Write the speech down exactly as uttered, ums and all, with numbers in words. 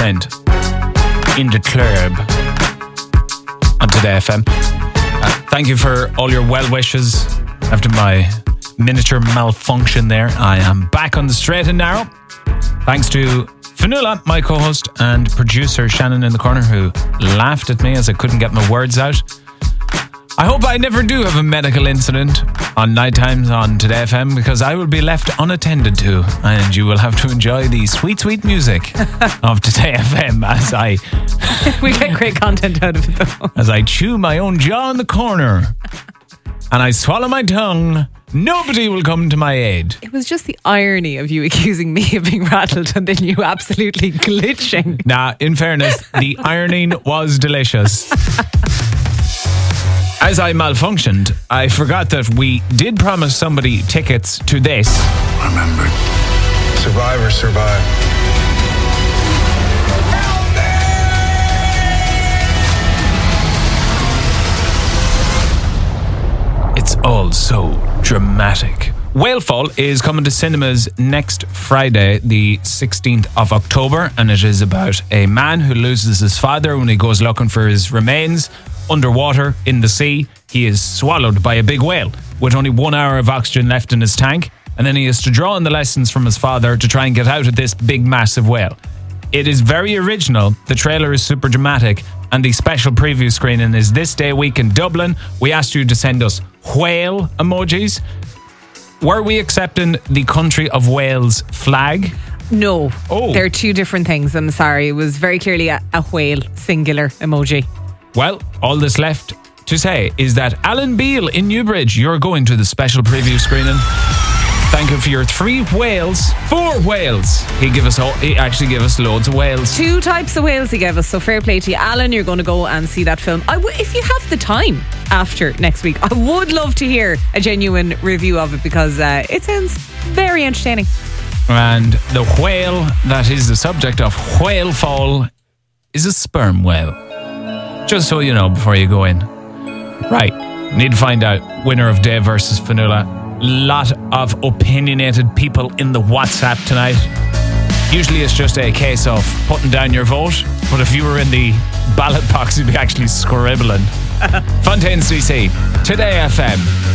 friend in the club on Today F M. Uh, thank you for all your well wishes after my miniature malfunction there. I am back on the straight and narrow. Thanks to Fionnuala, my co-host, and producer Shannon in the corner, who laughed at me as I couldn't get my words out. I hope I never do have a medical incident on night times on Today F M, because I will be left unattended to, and you will have to enjoy the sweet, sweet music of Today F M as I... we get great content out of it, though. As I chew my own jaw in the corner and I swallow my tongue, nobody will come to my aid. It was just the irony of you accusing me of being rattled and then you absolutely glitching. Nah, in fairness, the ironing was delicious. As I malfunctioned, I forgot that we did promise somebody tickets to this. Remember, survivors survive. It's all so dramatic. Whalefall is coming to cinemas next Friday, the sixteenth of October, and it is about a man who loses his father when he goes looking for his remains underwater in the sea. He is swallowed by a big whale with only one hour of oxygen left in his tank, and then he has to draw on the lessons from his father to try and get out of this big, massive whale. It is very original. The trailer is super dramatic, and the special preview screening is this day week in Dublin. We asked you to send us whale emojis. Were we accepting the country of Wales flag? No. Oh. They're two different things. I'm sorry. It was very clearly a, a whale, singular emoji. Well, all that's left to say is that Alan Beale in Newbridge, you're going to the special preview screening. Thank you for your three whales. Four whales. He give us all, he actually gave us loads of whales. Two types of whales he gave us, so fair play to you. Alan, you're going to go and see that film. I w- if you have the time after next week, I would love to hear a genuine review of it, because uh, it sounds very entertaining. And the whale that is the subject of Whalefall is a sperm whale. Just so you know before you go in. Right, need to find out winner of Dave versus Fionnuala. Lot of opinionated people in the WhatsApp tonight. Usually it's just a case of putting down your vote, but if you were in the ballot box, you'd be actually scribbling. Fontaine C C, Today F M.